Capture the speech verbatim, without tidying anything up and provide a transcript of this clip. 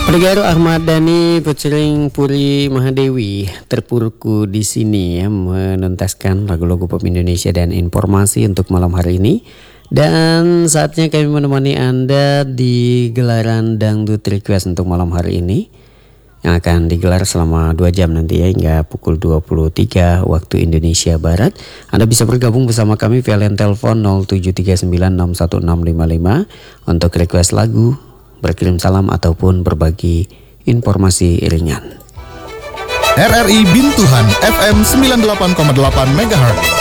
Pendengar Ahmad Dhani featuring Puri Mahadewi terpurku di sini ya, menuntaskan lagu-lagu pop Indonesia dan informasi untuk malam hari ini. Dan saatnya kami menemani Anda di gelaran Dangdut Request untuk malam hari ini, yang akan digelar selama dua jam nanti ya, hingga pukul dua puluh tiga waktu Indonesia Barat. Anda bisa bergabung bersama kami via line telepon nol tujuh tiga sembilan enam satu enam lima lima untuk request lagu, berkirim salam ataupun berbagi informasi ringan. R R I Bintuhan F M sembilan puluh delapan koma delapan megahertz.